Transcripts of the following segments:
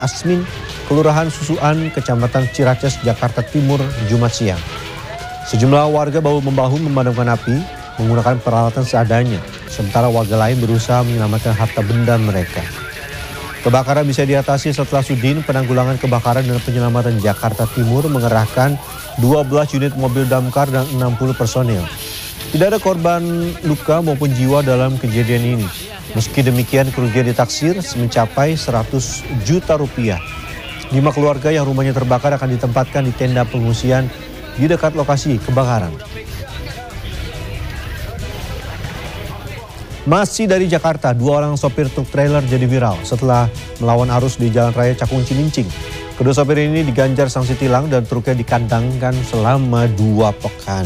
Asmin, Kelurahan Susuan, Kecamatan Ciracas, Jakarta Timur, Jumat siang. Sejumlah warga bahu-membahu memadamkan api menggunakan peralatan seadanya, sementara warga lain berusaha menyelamatkan harta benda mereka. Kebakaran bisa diatasi setelah Sudin Penanggulangan Kebakaran dan Penyelamatan Jakarta Timur mengerahkan 12 unit mobil damkar dan 60 personil. Tidak ada korban luka maupun jiwa dalam kejadian ini. Meski demikian, kerugian ditaksir mencapai 100 juta rupiah. 5 keluarga yang rumahnya terbakar akan ditempatkan di tenda pengungsian di dekat lokasi kebakaran. Masih dari Jakarta, 2 orang sopir truk trailer jadi viral setelah melawan arus di Jalan Raya Cakung Cilincing. Kedua sopir ini diganjar sanksi tilang dan truknya dikandangkan selama 2 pekan.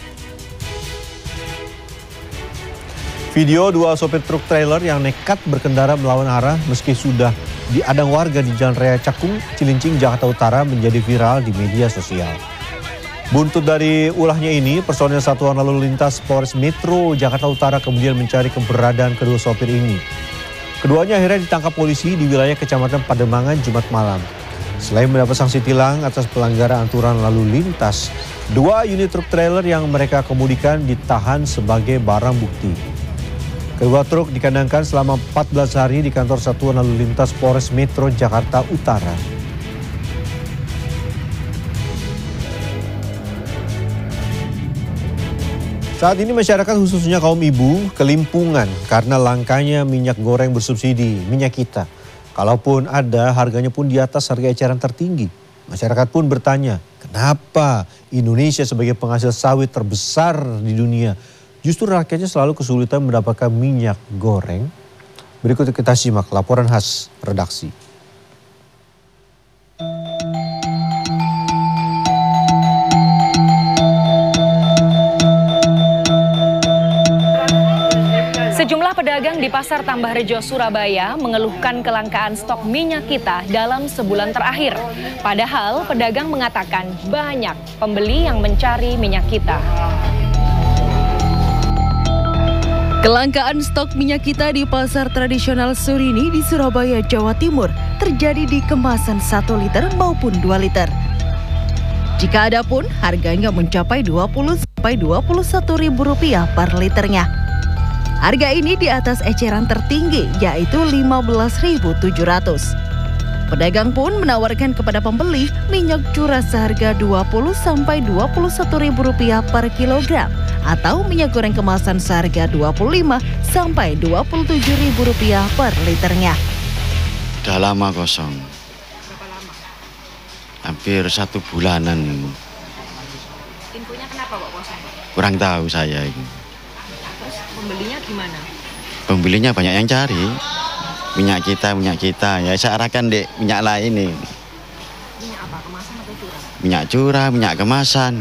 Video 2 sopir truk trailer yang nekat berkendara melawan arah meski sudah diadang warga di Jalan Raya Cakung Cilincing, Jakarta Utara menjadi viral di media sosial. Buntut dari ulahnya ini, personel Satuan Lalu Lintas Polres Metro Jakarta Utara kemudian mencari keberadaan kedua sopir ini. Keduanya akhirnya ditangkap polisi di wilayah Kecamatan Pademangan Jumat malam. Selain mendapat sanksi tilang atas pelanggaran aturan lalu lintas, 2 unit truk trailer yang mereka kemudikan ditahan sebagai barang bukti. Kedua truk dikandangkan selama 14 hari di kantor Satuan Lalu Lintas Polres Metro Jakarta Utara. Saat ini masyarakat khususnya kaum ibu kelimpungan karena langkanya minyak goreng bersubsidi, minyak kita. Kalaupun ada, harganya pun di atas harga eceran tertinggi. Masyarakat pun bertanya, kenapa Indonesia sebagai penghasil sawit terbesar di dunia justru rakyatnya selalu kesulitan mendapatkan minyak goreng? Berikut kita simak laporan khas redaksi. Sejumlah pedagang di Pasar Tambah Rejo, Surabaya mengeluhkan kelangkaan stok minyak kita dalam sebulan terakhir. Padahal pedagang mengatakan banyak pembeli yang mencari minyak kita. Kelangkaan stok minyak kita di pasar tradisional Surini di Surabaya, Jawa Timur terjadi di kemasan 1 liter maupun 2 liter. Jika ada pun, harganya mencapai Rp20.000–Rp21.000 per liternya. Harga ini di atas eceran tertinggi, yaitu Rp15.700. Pedagang pun menawarkan kepada pembeli minyak curah seharga Rp20.000–Rp21.000 per kilogram atau minyak goreng kemasan seharga Rp25.000–Rp27.000 per liternya. Udah lama kosong. Berapa lama? Hampir 1 bulanan. Infonya kenapa kok kosong? Kurang tahu saya ini. Terus pembelinya gimana? Pembelinya banyak yang cari. Minyak kita. Ya saya arahkan dek minyak lain nih. Minyak apa? Kemasan atau curah? Minyak curah, minyak kemasan.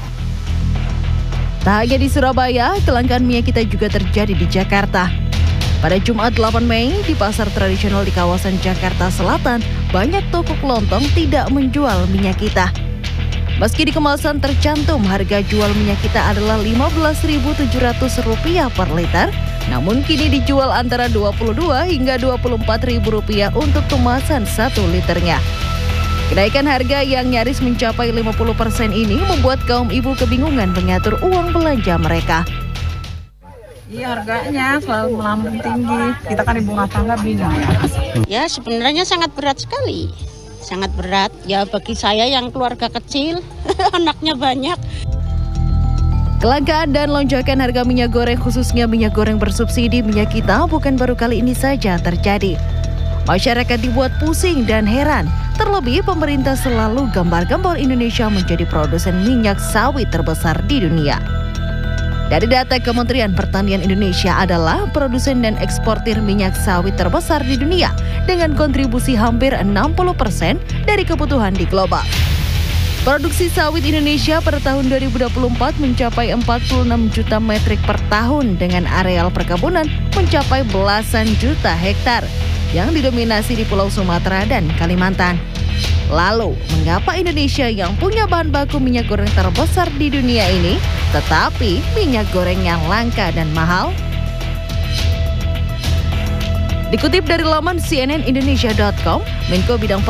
Tak hanya di Surabaya, kelangkaan minyak kita juga terjadi di Jakarta. Pada Jumat 8 Mei, di pasar tradisional di kawasan Jakarta Selatan, banyak toko kelontong tidak menjual minyak kita. Meski di kemasan tercantum harga jual minyak kita adalah Rp15.700 per liter, namun kini dijual antara Rp22 hingga Rp24.000 untuk kemasan 1 liternya. Kenaikan harga yang nyaris mencapai 50% ini membuat kaum ibu kebingungan mengatur uang belanja mereka. Iya, harganya selalu melambung tinggi. Kita kan ibu rumah tangga bingung. Ya sebenarnya sangat berat sekali. Sangat berat ya bagi saya yang keluarga kecil, anaknya banyak. Kelangkaan dan lonjakan harga minyak goreng khususnya minyak goreng bersubsidi minyak kita bukan baru kali ini saja terjadi. Masyarakat dibuat pusing dan heran, terlebih pemerintah selalu gambar-gambar Indonesia menjadi produsen minyak sawit terbesar di dunia. Dari data Kementerian Pertanian Indonesia adalah produsen dan eksportir minyak sawit terbesar di dunia dengan kontribusi hampir 60% dari kebutuhan di global. Produksi sawit Indonesia pada tahun 2024 mencapai 46 juta metrik per tahun dengan areal perkebunan mencapai belasan juta hektar yang didominasi di Pulau Sumatera dan Kalimantan. Lalu, mengapa Indonesia yang punya bahan baku minyak goreng terbesar di dunia ini, tetapi minyak goreng yang langka dan mahal? Dikutip dari laman cnnindonesia.com, Menko Bidang